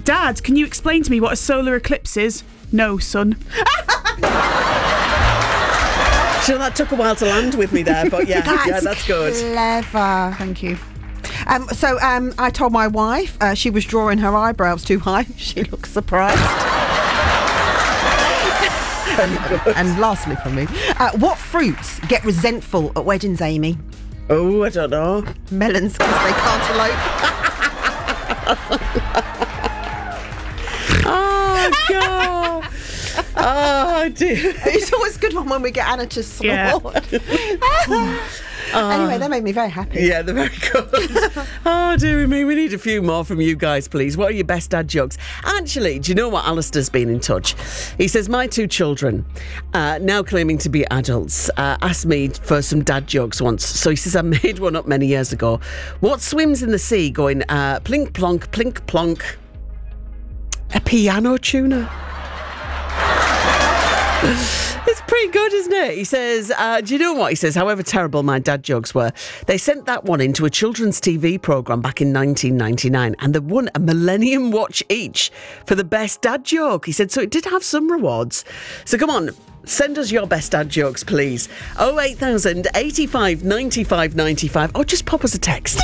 Dad, can you explain to me what a solar eclipse is? No, son. Sure, that took a while to land with me there, but that's good. Clever. Thank you. I told my wife she was drawing her eyebrows too high. She looked surprised. And lastly from me, what fruits get resentful at weddings, Amy? Oh, I don't know. Melons, because they can't elope. Oh, God. Oh, dear. It's always a good one when we get Anna to snort. Yeah. Anyway, that made me very happy. Yeah, they're very good. Oh, dear me, we need a few more from you guys, please. What are your best dad jokes? Actually, do you know what? Alistair's been in touch. He says, my 2 children, now claiming to be adults, asked me for some dad jokes once. So he says, I made one up many years ago. What swims in the sea going plink plonk, plink plonk? A piano tuner. It's pretty good, isn't it? He says, do you know what? He says, however terrible my dad jokes were, they sent that one into a children's TV programme back in 1999 and they won a Millennium Watch each for the best dad joke. He said, so it did have some rewards. So come on, send us your best dad jokes, please. 08000 85 95 95 or just pop us a text.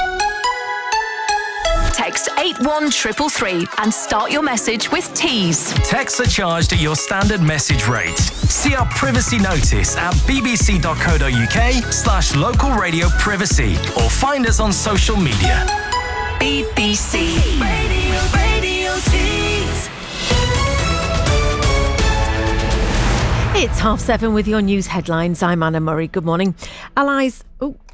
Text 81333 and start your message with Tees. Texts are charged at your standard message rate. See our privacy notice at bbc.co.uk/local radio privacy or find us on social media. BBC Radio Tees. It's 7:30 with your news headlines. I'm Anna Murray. Good morning. Allies...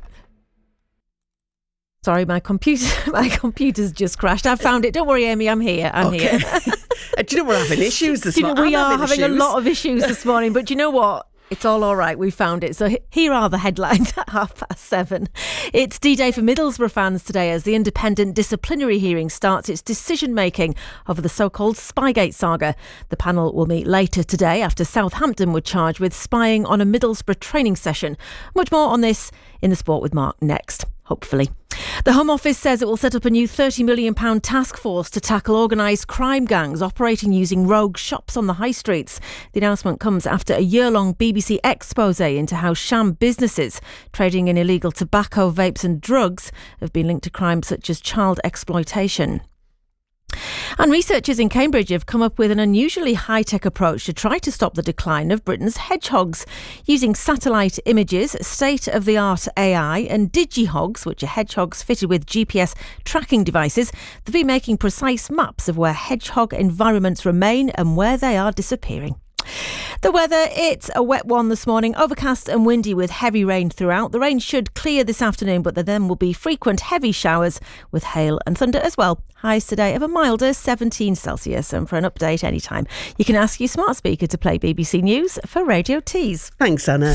Sorry, my computer's just crashed. I found it. Don't worry, Amy, I'm here. I'm here. Do you know we're having issues this morning? We are having a lot of issues this morning, but do you know what? It's all right. We found it. So here are the headlines at 7:30. It's D-Day for Middlesbrough fans today as the independent disciplinary hearing starts its decision-making over the so-called Spygate saga. The panel will meet later today after Southampton were charged with spying on a Middlesbrough training session. Much more on this in the Sport with Mark next, hopefully. The Home Office says it will set up a new £30 million task force to tackle organised crime gangs operating using rogue shops on the high streets. The announcement comes after a year-long BBC expose into how sham businesses trading in illegal tobacco, vapes and drugs have been linked to crimes such as child exploitation. And researchers in Cambridge have come up with an unusually high-tech approach to try to stop the decline of Britain's hedgehogs. Using satellite images, state-of-the-art AI and digihogs, which are hedgehogs fitted with GPS tracking devices, they'll be making precise maps of where hedgehog environments remain and where they are disappearing. The weather, it's a wet one this morning, overcast and windy with heavy rain throughout. The rain should clear this afternoon, but there then will be frequent heavy showers with hail and thunder as well. Highs today of a milder 17 Celsius. And for an update anytime, you can ask your smart speaker to play BBC News for Radio Tees. Thanks, Anna.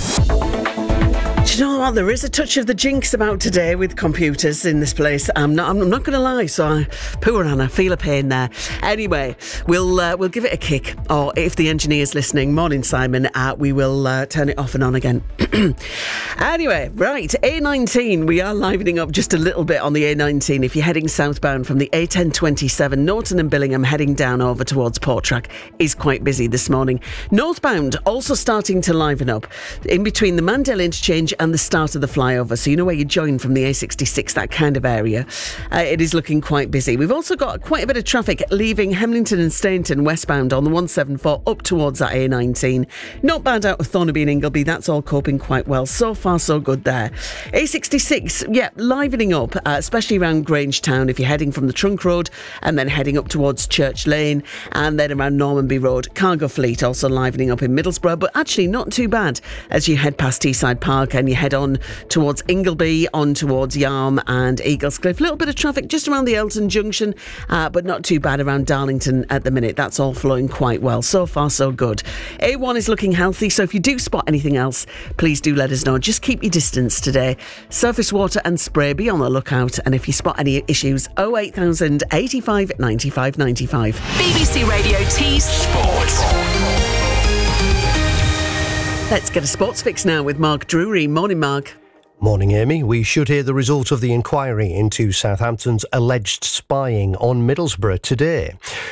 Do you know what? There is a touch of the jinx about today with computers in this place. I'm not going to lie. So, poor Anna, feel a pain there. Anyway, we'll give it a kick. Or if the engineer's listening, morning Simon, we will turn it off and on again. Anyway, right, A19. We are livening up just a little bit on the A19. If you're heading southbound from the A1027, Norton and Billingham heading down over towards Portrack is quite busy this morning. Northbound also starting to liven up in between the Mandel interchange and the start of the flyover, so you know where you join from the A66, that kind of area. It is looking quite busy. We've also got quite a bit of traffic leaving Hemlington and Stainton westbound on the 174 up towards that A19. Not bad out of Thornaby and Ingleby. That's all coping quite well. So far, so good there. A66, yeah, livening up, especially around Grangetown if you're heading from the Trunk Road and then heading up towards Church Lane and then around Normanby Road. Cargo Fleet also livening up in Middlesbrough, but actually not too bad as you head past Teesside Park and you head on towards Ingleby, on towards Yarm and Eaglescliffe. A little bit of traffic just around the Elton Junction, but not too bad around Darlington at the minute. That's all flowing quite well. So far, so good. A1 is looking healthy, so if you do spot anything else, please do let us know. Just keep your distance today. Surface water and spray, be on the lookout. And if you spot any issues, 08000 85 95 95. BBC Radio Tees Sports. Let's get a sports fix now with Mark Drury. Morning, Mark. Morning, Amy. We should hear the result of the inquiry into Southampton's alleged spying on Middlesbrough today.